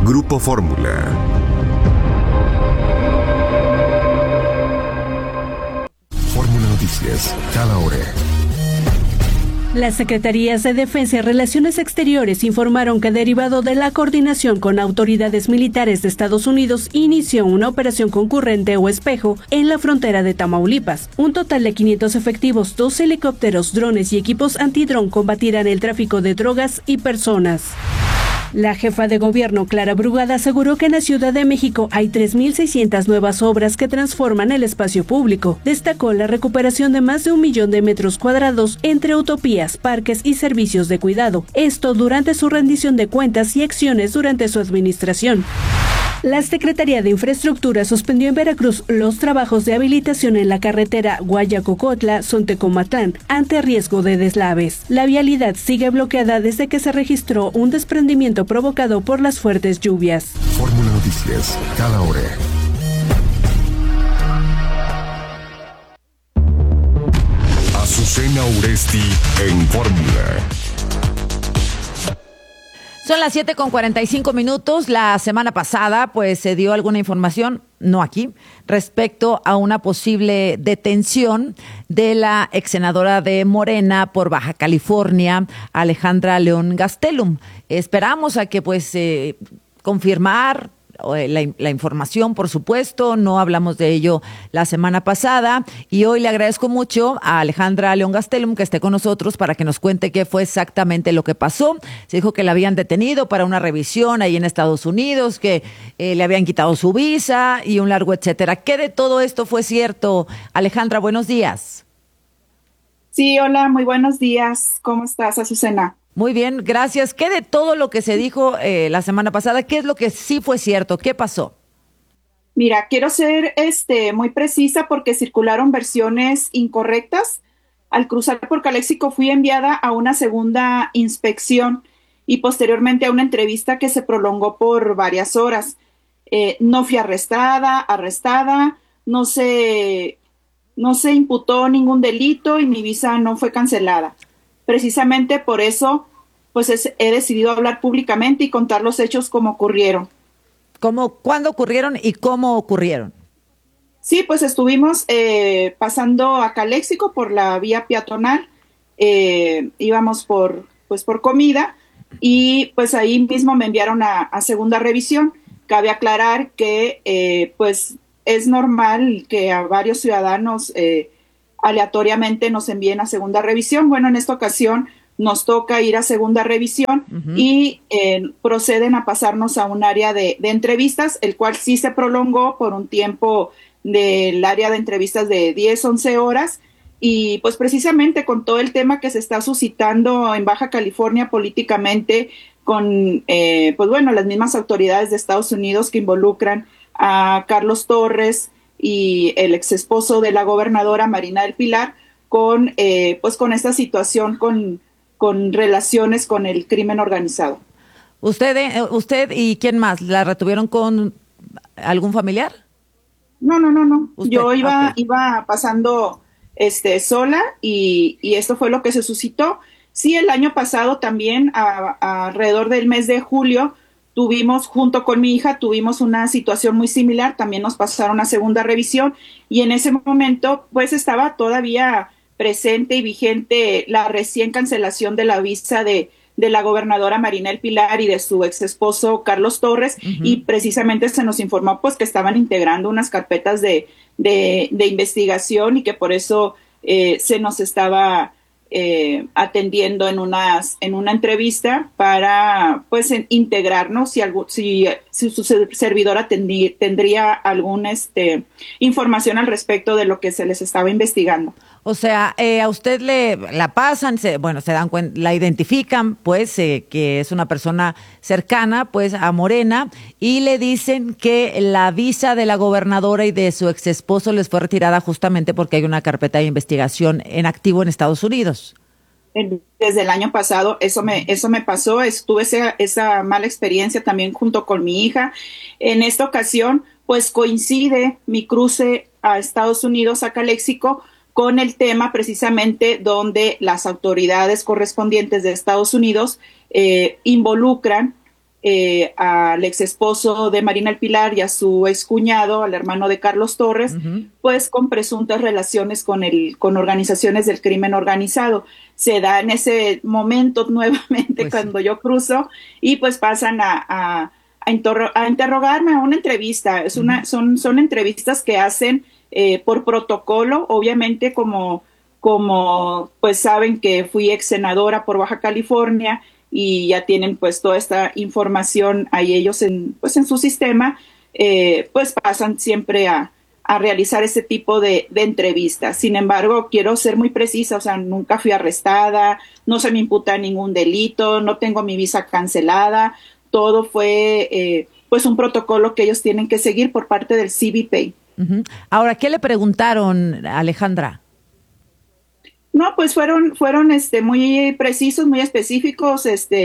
Grupo Fórmula. Fórmula Noticias, cada hora. Las Secretarías de Defensa y Relaciones Exteriores informaron que, derivado de la coordinación con autoridades militares de Estados Unidos, inició una operación concurrente o espejo en la frontera de Tamaulipas. Un total de 500 efectivos, 2 helicópteros, drones y equipos antidrón combatirán el tráfico de drogas y personas. La jefa de gobierno, Clara Brugada, aseguró que en la Ciudad de México hay 3.600 nuevas obras que transforman el espacio público. Destacó la recuperación de más de 1 millón de metros cuadrados entre utopías, parques y servicios de cuidado. Esto durante su rendición de cuentas y acciones durante su administración. La Secretaría de Infraestructura suspendió en Veracruz los trabajos de habilitación en la carretera Guayacocotla-Sontecomatlán ante riesgo de deslaves. La vialidad sigue bloqueada desde que se registró un desprendimiento provocado por las fuertes lluvias. Fórmula Noticias, cada hora. Azucena Uresti en Fórmula. Son las 7:45. La semana pasada, pues, se dio alguna información, no aquí, respecto a una posible detención de la ex senadora de Morena por Baja California, Alejandra León Gastelum. Esperamos a que, pues, confirmar la información, por supuesto. No hablamos de ello la semana pasada y hoy le agradezco mucho a Alejandra León Gastelum que esté con nosotros para que nos cuente qué fue exactamente lo que pasó. Se dijo que la habían detenido para una revisión ahí en Estados Unidos, que le habían quitado su visa y un largo etcétera. ¿Qué de todo esto fue cierto? Alejandra, buenos días. Sí, hola, muy buenos días. ¿Cómo estás, Azucena? Muy bien, gracias. ¿Qué de todo lo que se dijo la semana pasada, qué es lo que sí fue cierto? ¿Qué pasó? Mira, quiero ser muy precisa porque circularon versiones incorrectas. Al cruzar por Caléxico fui enviada a una segunda inspección y posteriormente a una entrevista que se prolongó por varias horas. No fui arrestada, no se imputó ningún delito y mi visa no fue cancelada. Precisamente por eso, pues he decidido hablar públicamente y contar los hechos como ocurrieron. ¿Cuándo ocurrieron y cómo ocurrieron? Sí, pues estuvimos pasando a Caléxico por la vía peatonal, íbamos por comida y pues ahí mismo me enviaron a segunda revisión. Cabe aclarar que pues es normal que a varios ciudadanos aleatoriamente nos envíen a segunda revisión. Bueno, en esta ocasión nos toca ir a segunda revisión y proceden a pasarnos a un área de entrevistas, el cual sí se prolongó por un tiempo del área de entrevistas de 10, 11 horas y pues precisamente con todo el tema que se está suscitando en Baja California políticamente con pues bueno, las mismas autoridades de Estados Unidos que involucran a Carlos Torres y el ex esposo de la gobernadora Marina del Pilar con esta situación con relaciones con el crimen organizado. ¿Usted y quién más? ¿La retuvieron con algún familiar? No. ¿Usted? Yo iba pasando sola y esto fue lo que se suscitó. Sí, el año pasado también alrededor del mes de julio junto con mi hija, tuvimos una situación muy similar, también nos pasaron a segunda revisión y en ese momento pues estaba todavía presente y vigente la recién cancelación de la visa de la gobernadora Marina del Pilar y de su ex esposo Carlos Torres y precisamente se nos informó pues que estaban integrando unas carpetas de investigación y que por eso se nos estaba atendiendo en una entrevista para pues integrarnos si su servidora tendría alguna información al respecto de lo que se les estaba investigando. O sea, a usted la pasan, se dan cuenta, la identifican, pues, que es una persona cercana, pues, a Morena, y le dicen que la visa de la gobernadora y de su ex esposo les fue retirada justamente porque hay una carpeta de investigación en activo en Estados Unidos. Desde el año pasado eso me pasó, tuve esa mala experiencia también junto con mi hija. En esta ocasión, pues coincide mi cruce a Estados Unidos, a Caléxico, con el tema precisamente donde las autoridades correspondientes de Estados Unidos involucran al ex esposo de Marina El Pilar y a su excuñado, al hermano de Carlos Torres, pues con presuntas relaciones con organizaciones del crimen organizado. Se da en ese momento nuevamente pues cuando yo cruzo y pues pasan a interrogarme, a una entrevista. Son entrevistas que hacen por protocolo, obviamente como pues saben que fui ex senadora por Baja California y ya tienen pues toda esta información ahí ellos en su sistema, pues pasan siempre a realizar ese tipo de entrevistas. Sin embargo, quiero ser muy precisa, o sea, nunca fui arrestada, no se me imputa ningún delito, no tengo mi visa cancelada, todo fue pues un protocolo que ellos tienen que seguir por parte del CBP. Uh-huh. Ahora, ¿qué le preguntaron, Alejandra? No, pues fueron muy precisos, muy específicos,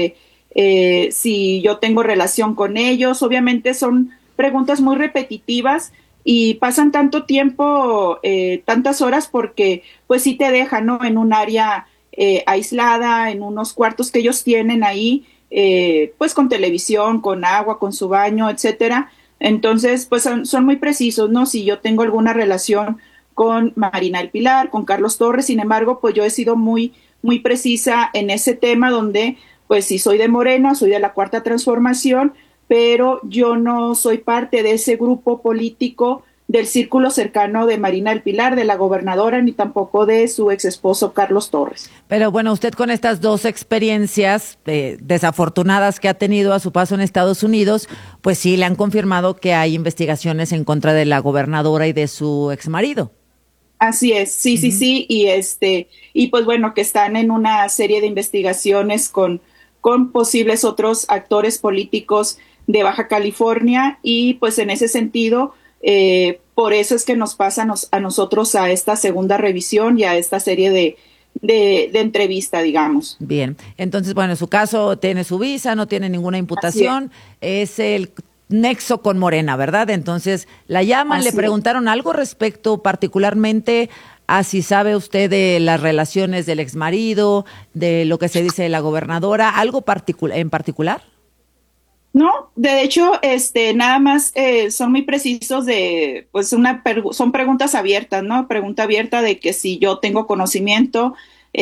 si yo tengo relación con ellos. Obviamente son preguntas muy repetitivas y pasan tanto tiempo, tantas horas, porque pues sí te dejan, ¿no? En un área aislada, en unos cuartos que ellos tienen ahí, pues con televisión, con agua, con su baño, etcétera. Entonces, pues son muy precisos, ¿no? Si yo tengo alguna relación con Marina El Pilar, con Carlos Torres. Sin embargo, pues yo he sido muy, muy precisa en ese tema donde, pues sí soy de Morena, soy de la Cuarta Transformación, pero yo no soy parte de ese grupo político del círculo cercano de Marina El Pilar, de la gobernadora, ni tampoco de su ex esposo Carlos Torres. Pero bueno, usted con estas dos experiencias desafortunadas que ha tenido a su paso en Estados Unidos, pues sí le han confirmado que hay investigaciones en contra de la gobernadora y de su exmarido. Así es, sí, uh-huh. Sí, y pues bueno, que están en una serie de investigaciones con posibles otros actores políticos de Baja California, y pues en ese sentido, por eso es que nos pasa a nosotros a esta segunda revisión y a esta serie de entrevista, digamos. Bien, entonces bueno, en su caso tiene su visa, no tiene ninguna imputación, es el nexo con Morena, ¿verdad? Entonces la llaman, le preguntaron algo respecto particularmente a si sabe usted de las relaciones del exmarido, de lo que se dice de la gobernadora, algo en particular. No, de hecho, nada más son muy precisos de, pues son preguntas abiertas, ¿no? Pregunta abierta de que si yo tengo conocimiento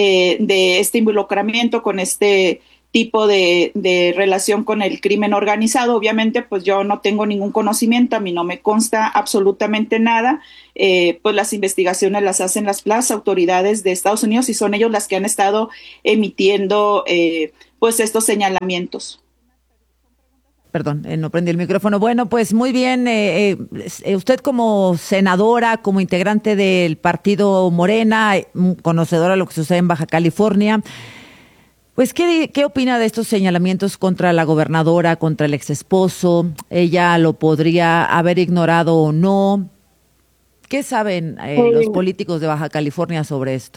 de este involucramiento con este tipo de relación con el crimen organizado. Obviamente, pues yo no tengo ningún conocimiento, a mí no me consta absolutamente nada, pues las investigaciones las hacen las autoridades de Estados Unidos y son ellos las que han estado emitiendo pues estos señalamientos. Perdón, no prendí el micrófono. Bueno, pues muy bien, usted como senadora, como integrante del partido Morena, conocedora de lo que sucede en Baja California, pues ¿qué opina de estos señalamientos contra la gobernadora, contra el exesposo? ¿Ella lo podría haber ignorado o no? ¿Qué saben los políticos de Baja California sobre esto?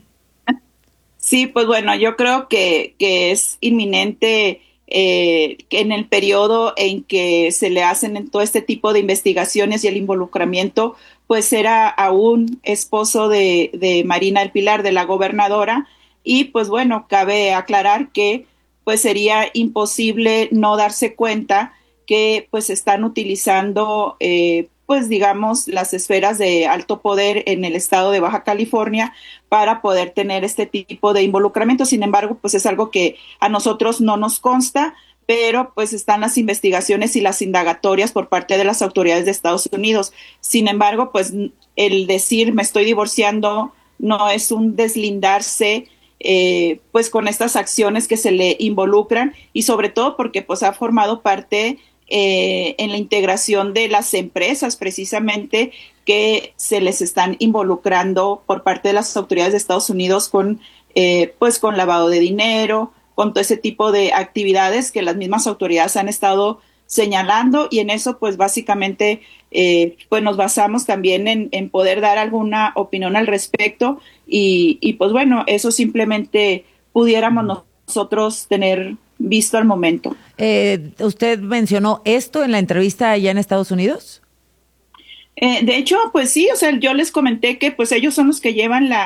Sí, pues bueno, yo creo que es inminente que en el periodo en que se le hacen todo este tipo de investigaciones y el involucramiento, pues era aún esposo de Marina El Pilar, de la gobernadora, y pues bueno, cabe aclarar que pues sería imposible no darse cuenta que pues están utilizando pues digamos las esferas de alto poder en el estado de Baja California para poder tener este tipo de involucramiento. Sin embargo, pues es algo que a nosotros no nos consta, pero pues están las investigaciones y las indagatorias por parte de las autoridades de Estados Unidos. Sin embargo, pues el decir me estoy divorciando no es un deslindarse pues con estas acciones que se le involucran, y sobre todo porque pues ha formado parte en la integración de las empresas precisamente que se les están involucrando por parte de las autoridades de Estados Unidos con pues con lavado de dinero, con todo ese tipo de actividades que las mismas autoridades han estado señalando, y en eso pues básicamente pues nos basamos también en poder dar alguna opinión al respecto, y pues bueno, eso simplemente pudiéramos nosotros tener visto al momento. ¿Usted mencionó esto en la entrevista allá en Estados Unidos? De hecho, pues sí, o sea, yo les comenté que pues ellos son los que llevan la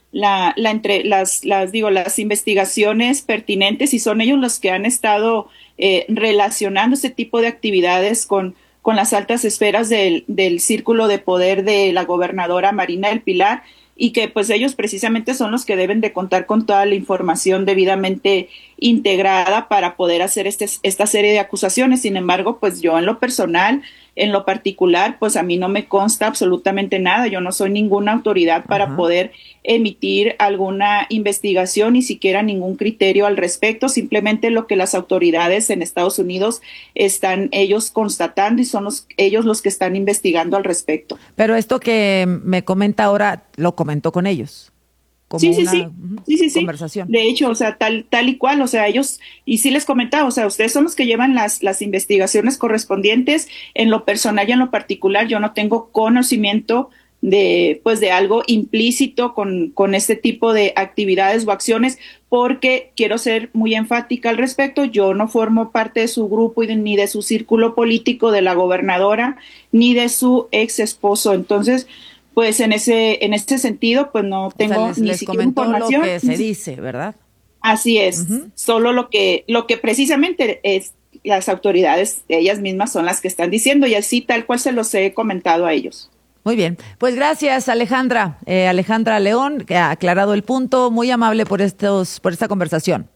las investigaciones pertinentes, y son ellos los que han estado relacionando este tipo de actividades con las altas esferas del círculo de poder de la gobernadora Marina del Pilar, y que pues ellos precisamente son los que deben de contar con toda la información debidamente integrada para poder hacer esta serie de acusaciones. Sin embargo, pues yo en lo personal, en lo particular, pues a mí no me consta absolutamente nada. Yo no soy ninguna autoridad para poder emitir alguna investigación, ni siquiera ningún criterio al respecto. Simplemente lo que las autoridades en Estados Unidos están ellos constatando, y son ellos los que están investigando al respecto. Pero esto que me comenta ahora, lo comentó con ellos. Como sí, conversación. De hecho, o sea, tal y cual, o sea, ellos, y sí les comentaba, o sea, ustedes son los que llevan las investigaciones correspondientes. En lo personal y en lo particular, yo no tengo conocimiento de algo implícito con este tipo de actividades o acciones, porque quiero ser muy enfática al respecto. Yo no formo parte de su grupo ni de su círculo político de la gobernadora, ni de su ex esposo. Entonces, pues en ese sentido, pues no tengo ni siquiera información. Lo que se dice, ¿verdad? Así es. Solo lo que precisamente es las autoridades, ellas mismas son las que están diciendo, y así tal cual se los he comentado a ellos. Muy bien, pues gracias, Alejandra. Alejandra León, que ha aclarado el punto, muy amable por esta conversación.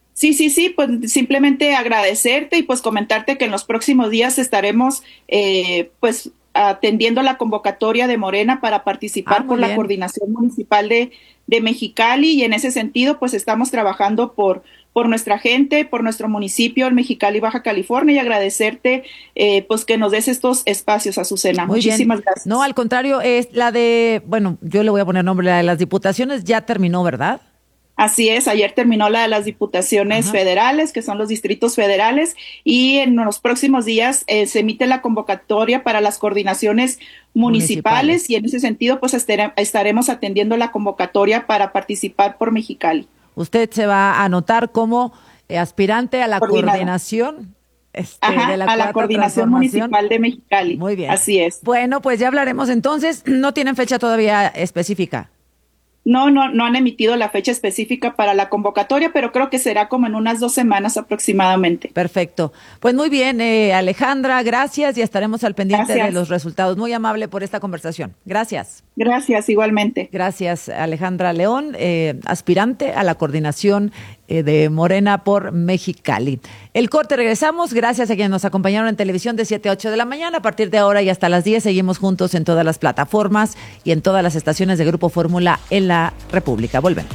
Sí, pues simplemente agradecerte y pues comentarte que en los próximos días estaremos pues atendiendo la convocatoria de Morena para participar por la coordinación municipal de Mexicali, y en ese sentido pues estamos trabajando por nuestra gente, por nuestro municipio, el Mexicali, Baja California, y agradecerte pues que nos des estos espacios, Azucena. Muchísimas gracias. No, al contrario, es la de, bueno, yo le voy a poner nombre, la de las diputaciones ya terminó, ¿verdad? Así es, ayer terminó la de las diputaciones federales, que son los distritos federales, y en los próximos días se emite la convocatoria para las coordinaciones municipales, y en ese sentido pues estaremos atendiendo la convocatoria para participar por Mexicali. Usted se va a anotar como aspirante a la coordinación. A la coordinación municipal de Mexicali. Muy bien. Así es. Bueno, pues ya hablaremos entonces. ¿No tienen fecha todavía específica? No han emitido la fecha específica para la convocatoria, pero creo que será como en unas 2 semanas aproximadamente. Perfecto. Pues muy bien, Alejandra, gracias, y estaremos al pendiente de los resultados. Muy amable por esta conversación. Gracias. Gracias, igualmente. Gracias, Alejandra León, aspirante a la coordinación de Morena por Mexicali. El corte, regresamos. Gracias a quienes nos acompañaron en televisión de 7 a 8 de la mañana. A partir de ahora y hasta las 10 seguimos juntos en todas las plataformas y en todas las estaciones de Grupo Fórmula en la República. Volvemos.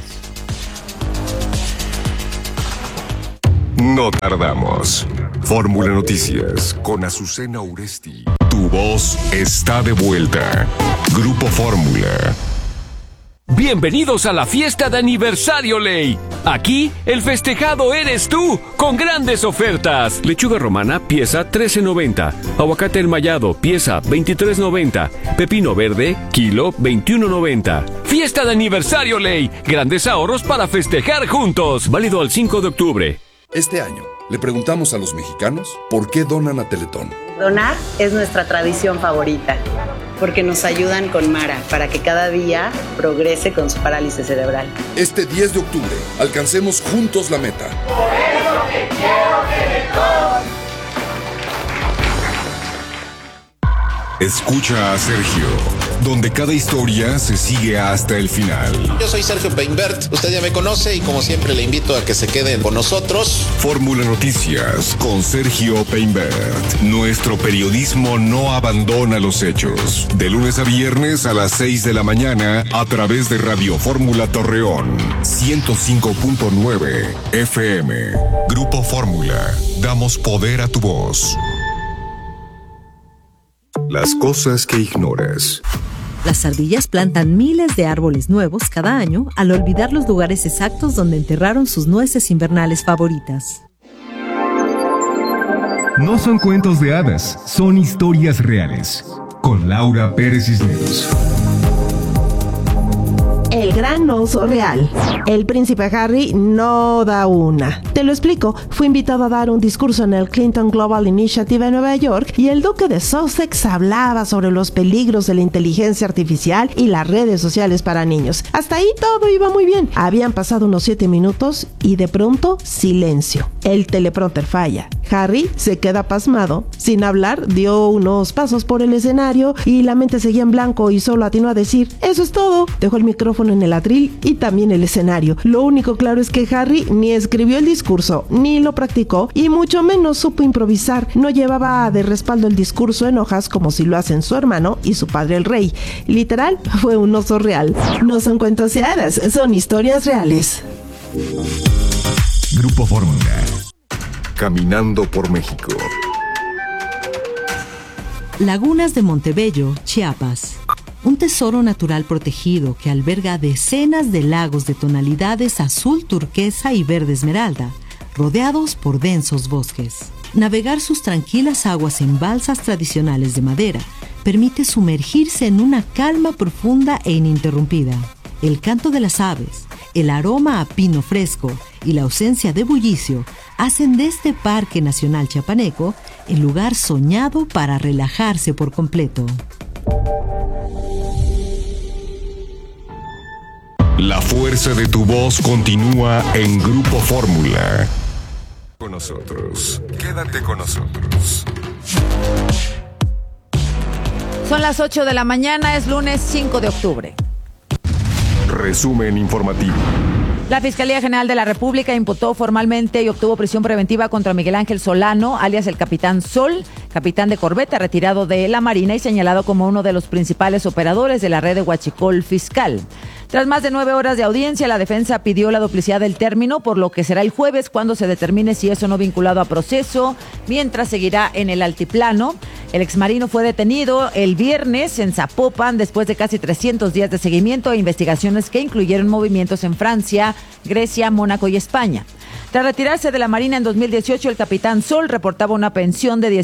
No tardamos. Fórmula Noticias con Azucena Uresti. Tu voz está de vuelta. Grupo Fórmula. Bienvenidos a la fiesta de aniversario Ley. Aquí el festejado eres tú, con grandes ofertas. Lechuga romana, pieza $13.90. Aguacate enmayado, pieza $23.90. Pepino verde, kilo $21.90. Fiesta de aniversario Ley. Grandes ahorros para festejar juntos. Válido al 5 de octubre. Este año le preguntamos a los mexicanos por qué donan a Teletón. Donar es nuestra tradición favorita, porque nos ayudan con Mara para que cada día progrese con su parálisis cerebral. Este 10 de octubre, alcancemos juntos la meta. Por eso te quiero Teletón. Escucha a Sergio, donde cada historia se sigue hasta el final. Yo soy Sergio Peinbert, usted ya me conoce y como siempre le invito a que se queden con nosotros. Fórmula Noticias con Sergio Peinbert. Nuestro periodismo no abandona los hechos. De lunes a viernes a las 6 de la mañana a través de Radio Fórmula Torreón, 105.9 FM. Grupo Fórmula, damos poder a tu voz. Las cosas que ignoras. Las ardillas plantan miles de árboles nuevos cada año al olvidar los lugares exactos donde enterraron sus nueces invernales favoritas. No son cuentos de hadas, son historias reales. Con Laura Pérez Cisneros. El gran un oso real. El príncipe Harry no da una. Te lo explico. Fue invitado a dar un discurso en el Clinton Global Initiative en Nueva York y el duque de Sussex hablaba sobre los peligros de la inteligencia artificial y las redes sociales para niños. Hasta ahí todo iba muy bien. Habían pasado unos 7 minutos y de pronto silencio. El teleprompter falla. Harry se queda pasmado. Sin hablar, dio unos pasos por el escenario y la mente seguía en blanco y solo atinó a decir: eso es todo. Dejó el micrófono en el atril y también el escenario. Lo único claro es que Harry ni escribió el discurso, ni lo practicó y mucho menos supo improvisar. No llevaba de respaldo el discurso en hojas como si lo hacen su hermano y su padre el rey. Literal, fue un oso real. No son cuentos de hadas, son historias reales. Grupo Fórmula. Caminando por México. Lagunas de Montebello, Chiapas. Un tesoro natural protegido que alberga decenas de lagos de tonalidades azul turquesa y verde esmeralda, rodeados por densos bosques. Navegar sus tranquilas aguas en balsas tradicionales de madera permite sumergirse en una calma profunda e ininterrumpida. El canto de las aves, el aroma a pino fresco y la ausencia de bullicio hacen de este Parque Nacional Chiapaneco el lugar soñado para relajarse por completo. La fuerza de tu voz continúa en Grupo Fórmula. Con nosotros. Quédate con nosotros. Son las 8 de la mañana, es lunes 5 de octubre. Resumen informativo. La Fiscalía General de la República imputó formalmente y obtuvo prisión preventiva contra Miguel Ángel Solano, alias el Capitán Sol, capitán de corbeta retirado de la Marina y señalado como uno de los principales operadores de la red de huachicol fiscal. Tras más de 9 horas de audiencia, la defensa pidió la duplicidad del término, por lo que será el jueves cuando se determine si es o no vinculado a proceso, mientras seguirá en el altiplano. El exmarino fue detenido el viernes en Zapopan después de casi 300 días de seguimiento e investigaciones que incluyeron movimientos en Francia, Grecia, Mónaco y España. Tras retirarse de la Marina en 2018, el Capitán Sol reportaba una pensión de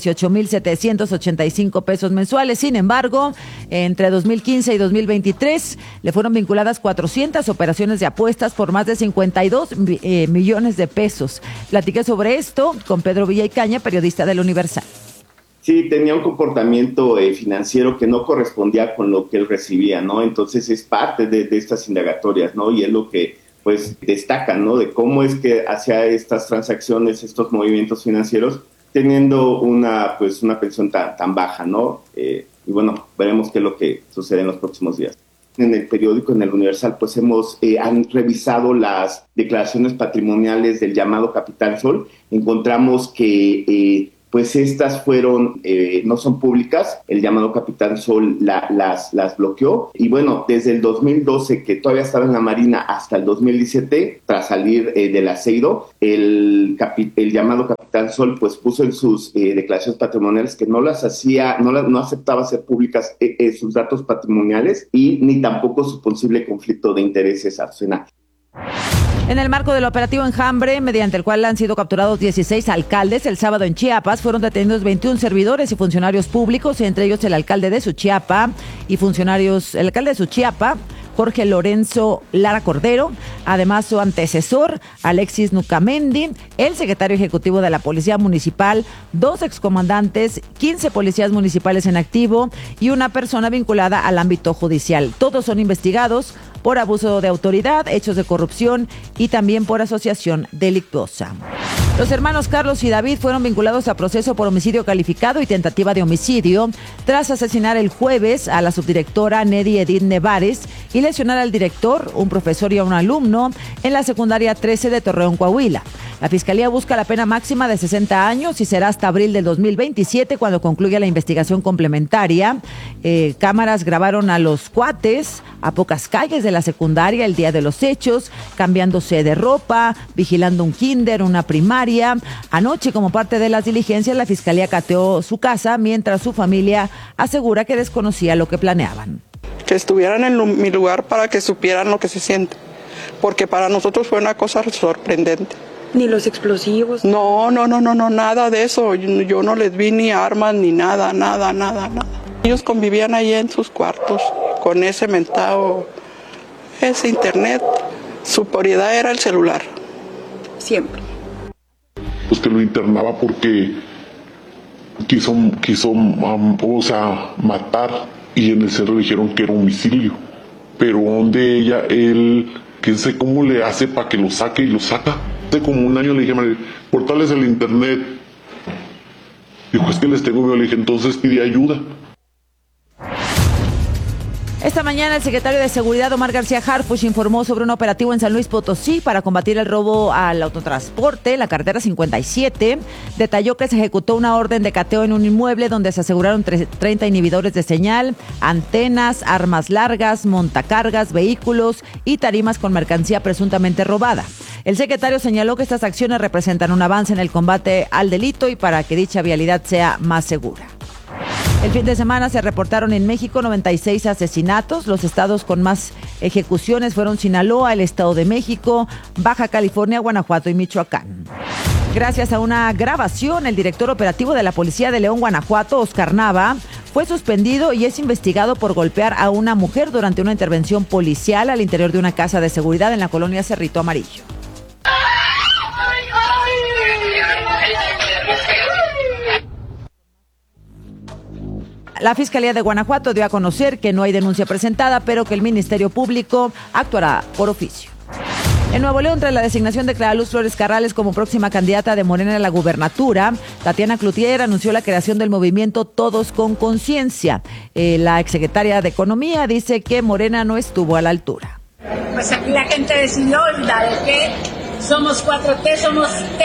18,785 pesos mensuales. Sin embargo, entre 2015 y 2023 le fueron vinculadas 400 operaciones de apuestas por más de 52 millones de pesos. Platiqué sobre esto con Pedro Villaicaña, periodista del Universal. Sí, tenía un comportamiento financiero que no correspondía con lo que él recibía, ¿no? Entonces es parte de estas indagatorias, ¿no? Y es lo que pues destacan, ¿no? De cómo es que hacía estas transacciones, estos movimientos financieros, teniendo una pensión tan baja, ¿no? Y bueno, veremos qué es lo que sucede en los próximos días. En el periódico, en el Universal, pues han revisado las declaraciones patrimoniales del llamado Capitán Sol. Encontramos que pues estas fueron, no son públicas. El llamado Capitán Sol las bloqueó. Y bueno, desde el 2012, que todavía estaba en la Marina, hasta el 2017, tras salir del aceido, el llamado Capitán Sol pues puso en sus declaraciones patrimoniales que no aceptaba hacer públicas sus datos patrimoniales y ni tampoco su posible conflicto de intereses, Arsena. En el marco del operativo Enjambre, mediante el cual han sido capturados 16 alcaldes, el sábado en Chiapas fueron detenidos 21 servidores y funcionarios públicos, entre ellos el alcalde de Suchiapa Jorge Lorenzo Lara Cordero, además su antecesor, Alexis Nucamendi, el secretario ejecutivo de la Policía Municipal, 2 excomandantes, 15 policías municipales en activo y una persona vinculada al ámbito judicial. Todos son investigados por abuso de autoridad, hechos de corrupción y también por asociación delictuosa. Los hermanos Carlos y David fueron vinculados a proceso por homicidio calificado y tentativa de homicidio tras asesinar el jueves a la subdirectora Nedi Edith Nevares y lesionar al director, un profesor y a un alumno en la secundaria 13 de Torreón, Coahuila. La Fiscalía busca la pena máxima de 60 años y será hasta abril del 2027 cuando concluya la investigación complementaria. Cámaras grabaron a los cuates a pocas calles de la secundaria el día de los hechos, cambiándose de ropa, vigilando un kinder, una primaria. Anoche, como parte de las diligencias, la Fiscalía cateó su casa mientras su familia asegura que desconocía lo que planeaban. Que estuvieran en mi lugar para que supieran lo que se siente, porque para nosotros fue una cosa sorprendente. ¿Ni los explosivos? No, nada de eso. Yo no les vi ni armas ni nada. Ellos convivían ahí en sus cuartos con ese mentado mensajes, internet. Su prioridad era el celular, siempre. Pues que lo internaba porque quiso matar, y en el centro le dijeron que era homicidio. Pero donde él, quién sé cómo le hace para que lo saque, y lo saca. Hace como un año le dije, cortales el internet. Dijo, es que les tengo miedo. Le dije, entonces pide ayuda. Esta mañana el secretario de Seguridad, Omar García Harfuch, informó sobre un operativo en San Luis Potosí para combatir el robo al autotransporte, la carretera 57. Detalló que se ejecutó una orden de cateo en un inmueble donde se aseguraron 30 inhibidores de señal, antenas, armas largas, montacargas, vehículos y tarimas con mercancía presuntamente robada. El secretario señaló que estas acciones representan un avance en el combate al delito y para que dicha vialidad sea más segura. El fin de semana se reportaron en México 96 asesinatos. Los estados con más ejecuciones fueron Sinaloa, el Estado de México, Baja California, Guanajuato y Michoacán. Gracias a una grabación, el director operativo de la Policía de León, Guanajuato, Oscar Nava, fue suspendido y es investigado por golpear a una mujer durante una intervención policial al interior de una casa de seguridad en la colonia Cerrito Amarillo. La Fiscalía de Guanajuato dio a conocer que no hay denuncia presentada, pero que el Ministerio Público actuará por oficio. En Nuevo León, tras la designación de Clara Luz Flores Carrales como próxima candidata de Morena a la gubernatura, Tatiana Cloutier anunció la creación del movimiento Todos con Conciencia. La exsecretaria de Economía dice que Morena no estuvo a la altura. Pues aquí la gente decidió de que somos 4T, somos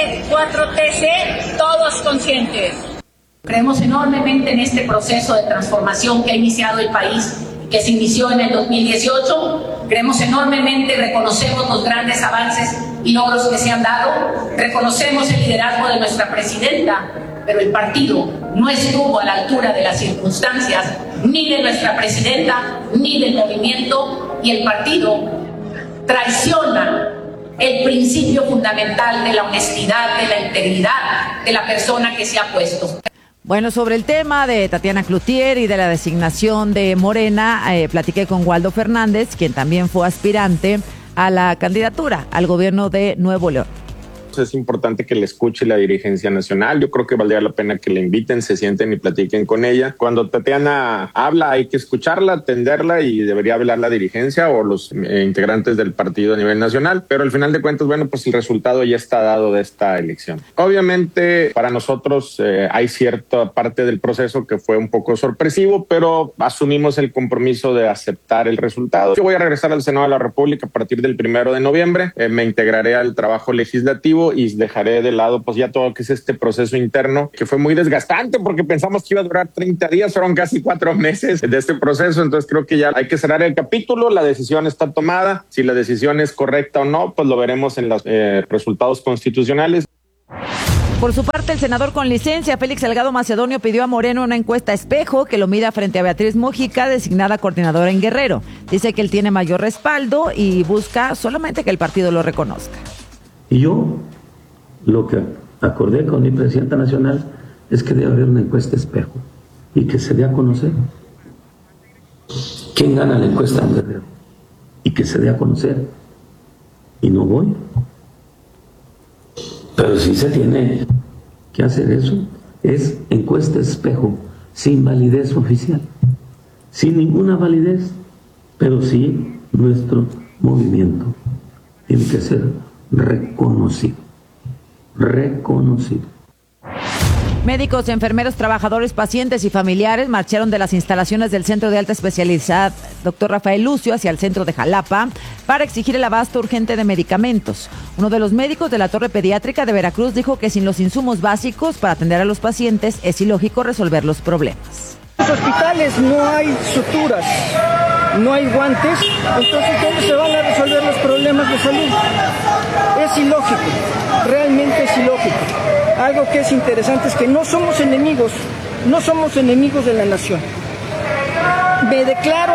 4TC, todos conscientes. Creemos enormemente en este proceso de transformación que ha iniciado el país, que se inició en el 2018. Creemos enormemente, reconocemos los grandes avances y logros que se han dado, reconocemos el liderazgo de nuestra presidenta, pero el partido no estuvo a la altura de las circunstancias, ni de nuestra presidenta, ni del movimiento, y el partido traiciona el principio fundamental de la honestidad, de la integridad de la persona que se ha puesto. Bueno, sobre el tema de Tatiana Cloutier y de la designación de Morena, platiqué con Waldo Fernández, quien también fue aspirante a la candidatura al gobierno de Nuevo León. Es importante que le escuche la dirigencia nacional. Yo creo que valdría la pena que le inviten, se sienten y platiquen con ella. Cuando Tatiana habla hay que escucharla, atenderla, y debería hablar la dirigencia o los integrantes del partido a nivel nacional. Pero al final de cuentas, bueno, pues el resultado ya está dado de esta elección. Obviamente para nosotros hay cierta parte del proceso que fue un poco sorpresivo, pero asumimos el compromiso de aceptar el resultado. Yo voy a regresar al Senado de la República a partir del 1 de noviembre. Me integraré al trabajo legislativo y dejaré de lado pues ya todo lo que es este proceso interno, que fue muy desgastante porque pensamos que iba a durar 30 días, fueron casi 4 meses de este proceso. Entonces creo que ya hay que cerrar el capítulo, la decisión está tomada, si la decisión es correcta o no, pues lo veremos en los resultados constitucionales. Por su parte, el senador con licencia, Félix Salgado Macedonio, pidió a Moreno una encuesta espejo que lo mida frente a Beatriz Mújica, designada coordinadora en Guerrero. Dice que él tiene mayor respaldo y busca solamente que el partido lo reconozca. Y yo lo que acordé con mi presidenta nacional es que debe haber una encuesta espejo y que se dé a conocer quién gana la encuesta en Guerrero y que se dé a conocer. Y no voy. Pero sí se tiene que hacer eso. Es encuesta espejo, sin validez oficial, sin ninguna validez, pero sí nuestro movimiento tiene que ser reconocido. Médicos, enfermeros, trabajadores, pacientes y familiares marcharon de las instalaciones del Centro de Alta Especialidad Dr. Rafael Lucio hacia el centro de Jalapa para exigir el abasto urgente de medicamentos. Uno de los médicos de la Torre Pediátrica de Veracruz dijo que sin los insumos básicos para atender a los pacientes es ilógico resolver los problemas. En los hospitales no hay suturas, no hay guantes, entonces ¿cómo se van a resolver los problemas de salud? Es ilógico, realmente es ilógico. Algo que es interesante es que no somos enemigos de la nación. Me declaro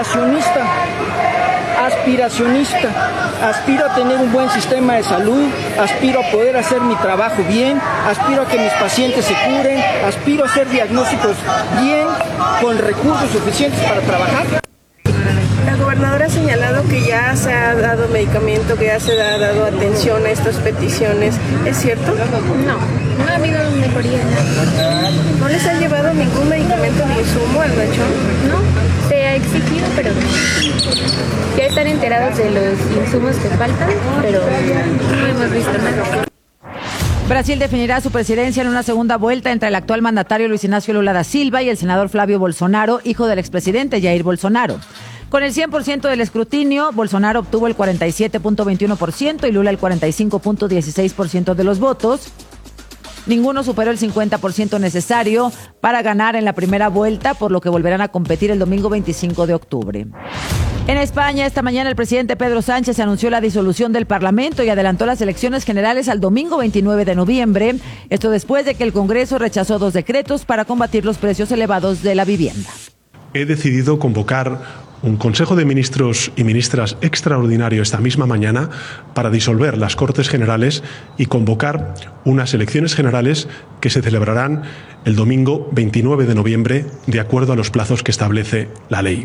aspiro a tener un buen sistema de salud, aspiro a poder hacer mi trabajo bien, aspiro a que mis pacientes se curen, aspiro a hacer diagnósticos bien, con recursos suficientes para trabajar. gobernador ha señalado que ya se ha dado medicamento, que ya se ha dado atención a estas peticiones. ¿Es cierto? No ha habido mejoría. ¿No les han llevado ningún medicamento ni insumo al rancho? No, se ha exigido, pero ya están enterados de los insumos que faltan, pero no hemos visto nada. Brasil definirá su presidencia en una segunda vuelta entre el actual mandatario Luis Ignacio Lula da Silva y el senador Flavio Bolsonaro, hijo del expresidente Jair Bolsonaro. Con el 100% del escrutinio, Bolsonaro obtuvo el 47.21% y Lula el 45.16% de los votos. Ninguno superó el 50% necesario para ganar en la primera vuelta, por lo que volverán a competir el domingo 25 de octubre. En España, esta mañana el presidente Pedro Sánchez anunció la disolución del Parlamento y adelantó las elecciones generales al domingo 29 de noviembre. Esto después de que el Congreso rechazó 2 decretos para combatir los precios elevados de la vivienda. He decidido convocar un Consejo de Ministros y Ministras extraordinario esta misma mañana para disolver las Cortes Generales y convocar unas elecciones generales que se celebrarán el domingo 29 de noviembre de acuerdo a los plazos que establece la ley.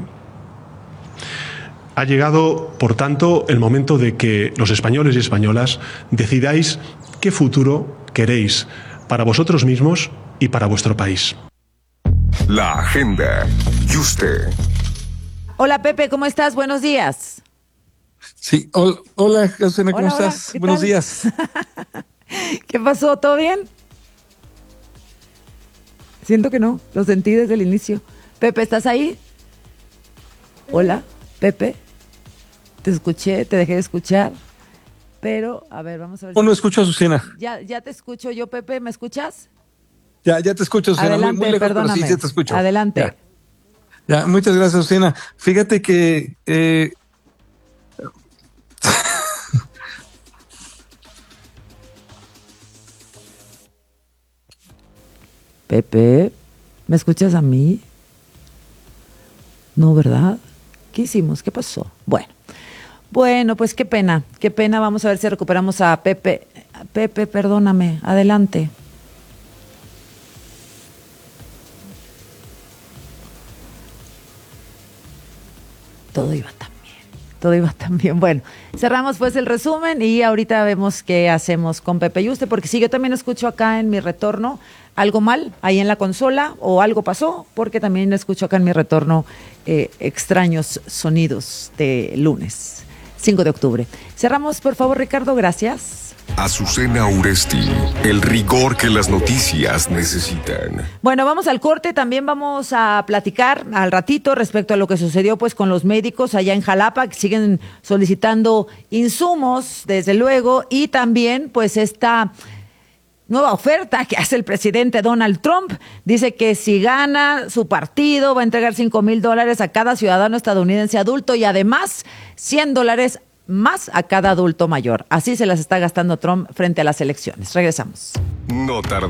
Ha llegado, por tanto, el momento de que los españoles y españolas decidáis qué futuro queréis para vosotros mismos y para vuestro país. La agenda. Yuste. Hola Pepe, ¿cómo estás? Buenos días. Sí, hola Josena, ¿cómo estás? Buenos días. ¿Qué pasó? ¿Todo bien? Siento que no, lo sentí desde el inicio. Pepe, ¿estás ahí? Hola, Pepe. Te escuché, te dejé de escuchar. Pero, a ver, vamos a ver. No escucho a Susana. Ya te escucho yo, Pepe, ¿me escuchas? Ya te escucho, Susana. Adelante, muy lejos, perdóname. pero sí te escucho. Adelante. Ya, muchas gracias, Susana. Fíjate que Pepe, ¿me escuchas a mí? No, ¿verdad? ¿Qué hicimos? ¿Qué pasó? Bueno, pues qué pena. Vamos a ver si recuperamos a Pepe. Pepe, perdóname. Adelante. Todo iba tan bien. Bueno, cerramos pues el resumen y ahorita vemos qué hacemos con Pepe Yuste, porque si yo también escucho acá en mi retorno algo mal ahí en la consola o algo pasó, porque también escucho acá en mi retorno extraños sonidos de lunes 5 de octubre. Cerramos, por favor, Ricardo, gracias. Azucena Uresti, el rigor que las noticias necesitan. Bueno, vamos al corte, también vamos a platicar al ratito respecto a lo que sucedió pues con los médicos allá en Jalapa, que siguen solicitando insumos, desde luego, y también pues esta nueva oferta que hace el presidente Donald Trump. Dice que si gana su partido va a entregar $5,000 a cada ciudadano estadounidense adulto y además $100 más a cada adulto mayor. Así se las está gastando Trump frente a las elecciones. Regresamos. No tarda.